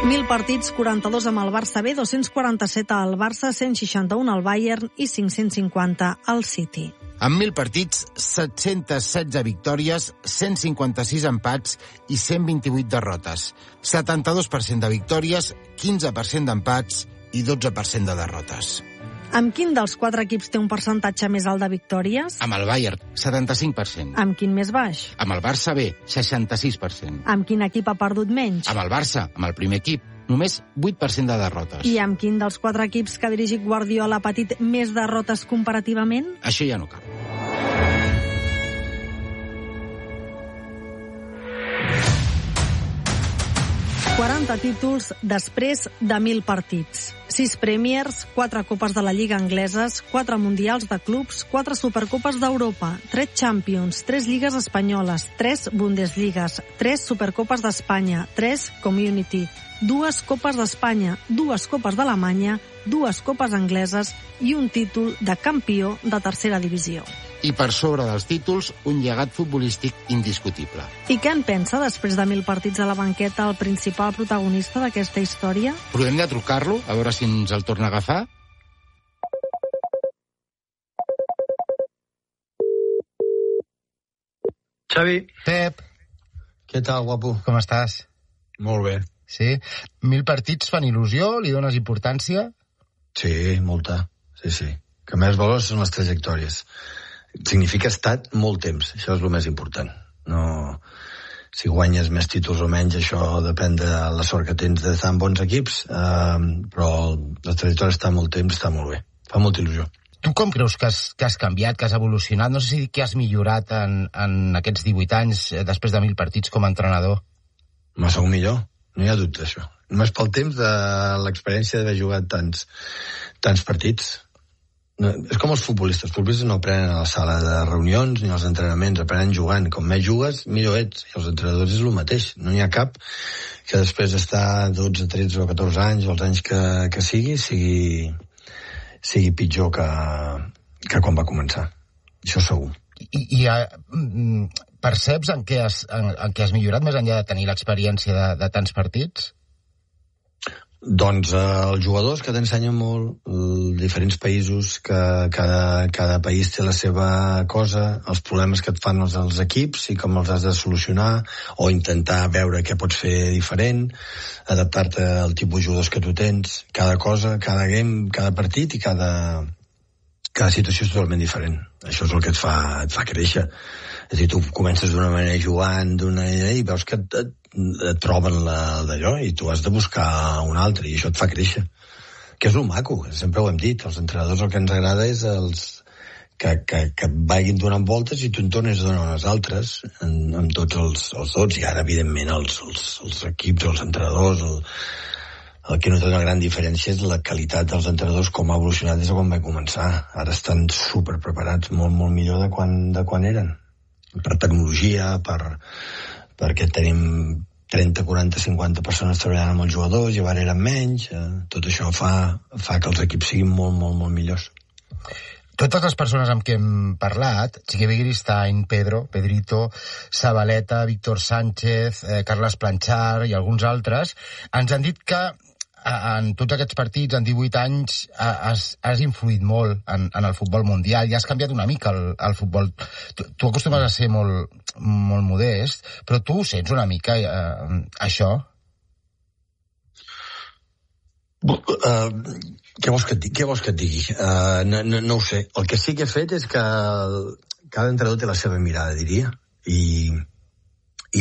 1.000 partits, 42 amb el Barça B, 247 al Barça, 161 al Bayern i 550 al City. Amb 1.000 partits, 716 victòries, 156 empats i 128 derrotes. 72% de victòries, 15% d'empats i 12% de derrotes. Amb quin dels 4 equips té un percentatge més alt de victòries? Amb el Bayern, 75%. Amb quin més baix? Amb el Barça B, 66%. Amb quin equip ha perdut menys? Amb el Barça, amb el primer equip, només 8% de derrotes. I amb quin dels 4 equips que ha dirigit Guardiola ha patit més derrotes comparativament? Això ja no cal. ...40 títols després de 1.000 partits. 6 Premiers, 4 Copes de la Lliga angleses, 4 Mundials de clubs, 4 Supercopes d'Europa, 3 Champions, 3 Lligues espanyoles, 3 Bundesligues, 3 Supercopes d'Espanya, 3 Community, 2 Copes d'Espanya, 2 Copes d'Alemanya, 2 Copes angleses i un títol de campió de tercera divisió. I per sobre dels títols, un llegat futbolístic indiscutible. I què en pensa després de 1.000 partits a la banqueta el principal protagonista d'aquesta història? Provem de trucar-lo, a veure si ens el torna a agafar. Xavi. Pep. Què tal, guapo? Com estàs? Molt bé. Sí? 1.000 partits fan il·lusió? Li dones importància? Sí, molta. Sí. Que més valors són les trajectòries. Significa estat molt temps. Això és el més important. No, si guanyes més títols o menys, això depèn de la sort que tens d'estar en bons equips, però la trajectòria està molt temps, està molt bé. Fa molta il·lusió. Tu com creus que has canviat, que has evolucionat? No sé si que has millorat en aquests 18 anys després de 1.000 partits com a entrenador. M'ha segur millor, no hi ha dubte d'això. Només pel temps de l'experiència d'haver jugat tants partits. No, és com els futbolistes. Els futbolistes no aprenen a la sala de reunions ni als entrenaments, aprenen jugant. Com més jugues, millor ets. I els entrenadors és el mateix. No n'hi ha cap que després d'estar 12, 13 o 14 anys, o els anys que sigui pitjor que quan va començar. Això segur. I perceps en què has millorat més enllà de tenir l'experiència de tants partits? Doncs els jugadors que t'ensenyen molt, diferents països, que cada país té la seva cosa, els problemes que et fan els equips i com els has de solucionar, o intentar veure què pots fer diferent, adaptar-te al tipus de jugadors que tu tens, cada cosa, cada game, cada partit i cada situació és totalment diferent. Això és el que et fa créixer. És a dir, tu comences d'una manera jugant, i veus que et troben d'allò i tu has de buscar un altre i això et fa créixer. Que és el maco, sempre ho hem dit. Els entrenadors el que ens agrada és que et vagin donant voltes i tu en tornes a donar unes altres amb tots els dots. I ara, evidentment, els equips, els entrenadors, el que nota una gran diferència és la qualitat dels entrenadors, com ha evolucionat des de quan va començar. Ara estan super preparats, molt, molt millor de quan eren. Per tecnologia, perquè tenim 30, 40, 50 persones treballant amb els jugadors i ara eren menys. Tot això fa que els equips siguin molt, molt, molt millors. Totes les persones amb qui hem parlat, Chiqui Begiristain, Pedrito, Zabaleta, Víctor Sánchez, Carles Planchar i alguns altres, ens han dit que en tots aquests partits, en 18 anys, has influït molt en el futbol mundial i has canviat una mica el futbol. Tu acostumes a ser molt, molt modest, però tu sents una mica això? Què vols que et digui? No ho sé. El que sí que he fet és que cada entrenador té la seva mirada, diria, i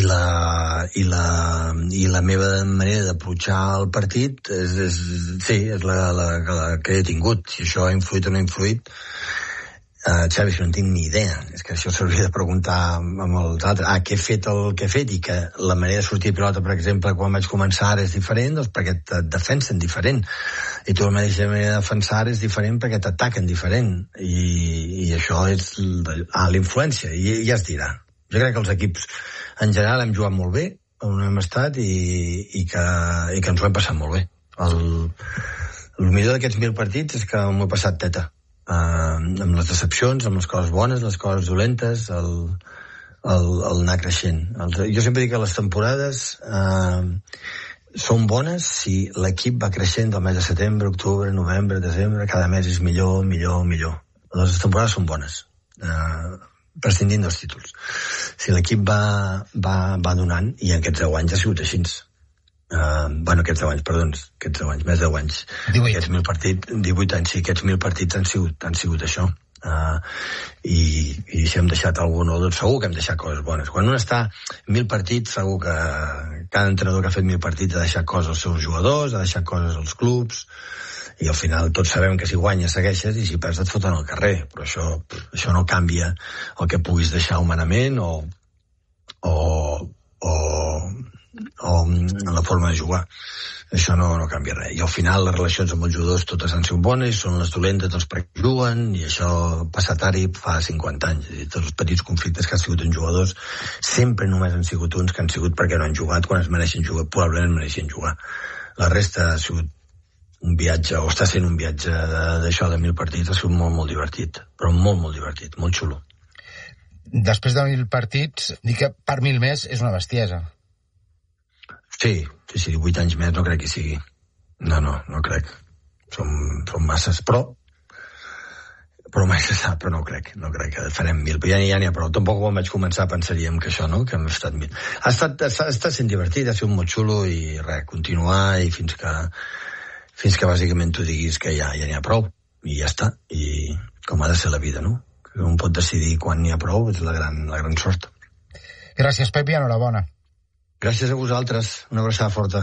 la meva manera d'approchar el partit és la que he tingut. Si això ha influït o no ha influït, Xavi, si no en tinc ni idea. És que això s'hauria de preguntar amb els altres. Què he fet el que he fet, i que la manera de sortir de pilota, per exemple, quan vaig començar ara és diferent, doncs perquè et defensen diferent. I tu la mateixa manera de defensar és diferent perquè t'ataquen diferent. I això és la influència, i ja es dirà. Jo crec que els equips en general hem jugat molt bé, on hem estat, i que ens ho hem passat molt bé. El millor d'aquests 1.000 partits és que m'ho he passat teta, amb les decepcions, amb les coses bones, les coses dolentes, el anar creixent. Jo sempre dic que les temporades són bones si l'equip va creixent del mes de setembre, octubre, novembre, desembre, cada mes és millor. Les temporades són bones, prescindint dels títols. Si l'equip va donant, i en aquests 10 anys ha sigut així. Aquests 10 anys, més 10 anys. 18 anys, sí, aquests 1.000 partits han sigut això. I si hem deixat algun o dos, segur que hem deixat coses bones. Quan un està 1.000 partits, segur que cada entrenador que ha fet 1.000 partits ha deixat coses als seus jugadors, ha deixat coses als clubs, i al final tots sabem que si guanyes segueixes i si perds et foten al carrer, però això no canvia el que puguis deixar humanament o la forma de jugar. Això no canvia res. I al final les relacions amb els jugadors totes han sigut bones, són les dolentes dels perquè juguen, i això passat ara fa 50 anys. I tots els petits conflictes que han sigut en jugadors sempre només han sigut uns que han sigut perquè no han jugat quan es mereixen jugar, probablement mereixen jugar. La resta ha sigut un viatge, o està sent un viatge d'això de 1.000 partits, ha sigut molt, molt divertit, però molt, molt divertit, molt xulo. Després de 1.000 partits, dir que per 1.000 més és una bestiesa. Sí, 18 anys més no crec que sigui. No crec. Són masses, però mai se sap, però no crec que farem 1.000, però ja n'hi ha prou. Tampoc quan vaig començar pensaríem que això, no?, que hem estat 1.000. Ha estat sent divertit, ha sigut molt xulo, i res, continuar, i fins que bàsicament tu diguis que ja n'hi ha prou, i ja està, i com ha de ser la vida, no? Que un pot decidir quan n'hi ha prou, és la gran sort. Gràcies, Pep, i enhorabona. Gràcies a vosaltres, una abraçada forta.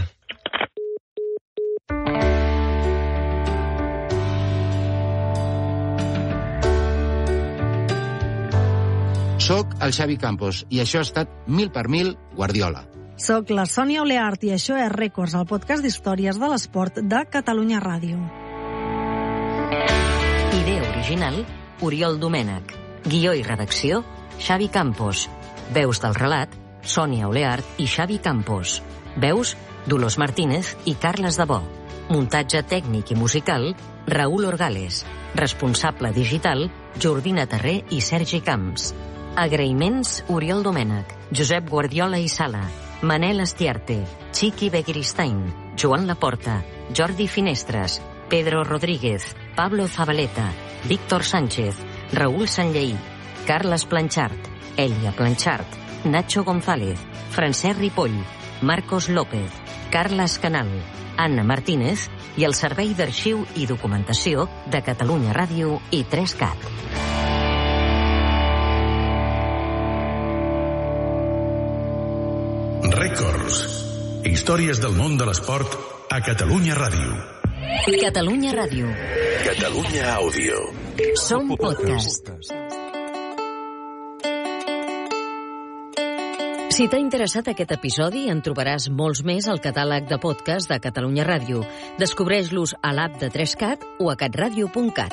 Soc el Xavi Campos i això ha estat 1000 per 1000 Guardiola. Soc la Sònia Oleart i això és Rècords, el podcast d'històries de l'esport de Catalunya Ràdio. Idea original, Oriol Domènech. Guió i redacció, Xavi Campos. Veus del relat, Sònia Oleart i Xavi Campos. Veus, Dolors Martínez i Carles Debò. Muntatge tècnic i musical, Raül Orgales. Responsable digital, Jordina Terré i Sergi Camps. Agraïments, Oriol Domènech, Josep Guardiola i Sala, Manel Estiarte, Chiqui Begiristain, Joan Laporta, Jordi Finestres, Pedro Rodríguez, Pablo Zabaleta, Víctor Sánchez, Raül Sanlleí, Carles Planchart, Elia Planchart, Nacho González, Francesc Ripoll, Marcos López, Carles Canal, Anna Martínez i el Servei d'Arxiu i Documentació de Catalunya Ràdio i 3CAT. Rècords. Històries del món de l'esport a Catalunya Ràdio. Catalunya Ràdio. Catalunya Àudio. Som podcast. Si t'ha interessat aquest episodi, en trobaràs molts més al catàleg de podcast de Catalunya Ràdio. Descobreix-los a l'app de 3CAT o a catradio.cat.